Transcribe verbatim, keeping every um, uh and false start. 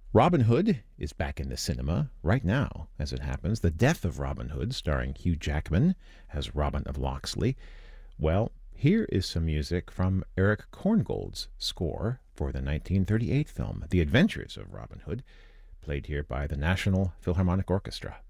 Robin Hood is back in the cinema right now, as it happens. The Death of Robin Hood, starring Hugh Jackman as Robin of Locksley. Well, here is some music from Eric Korngold's score for the nineteen thirty-eight film, The Adventures of Robin Hood, played here by the National Philharmonic Orchestra.